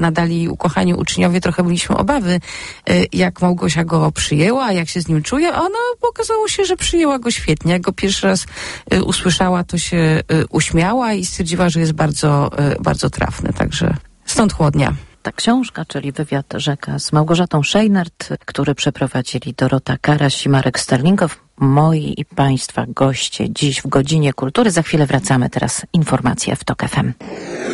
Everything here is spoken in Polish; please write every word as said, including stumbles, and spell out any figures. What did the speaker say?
nadali ukochani uczniowie, trochę mieliśmy obawy, jak Małgosia go przyjęła, jak się z nim czuje, a ona okazało się, że przyjęła go świetnie. Jak go pierwszy raz usłyszała, to się uśmiała i stwierdziła, że jest bardzo, bardzo trafny, także stąd Chłodnia. Ta książka, czyli wywiad Rzeka z Małgorzatą Szejnert, który przeprowadzili Dorota Karaś i Marek Sterlingow, moi i Państwa goście dziś w Godzinie Kultury. Za chwilę wracamy, teraz informacje w TOK F M.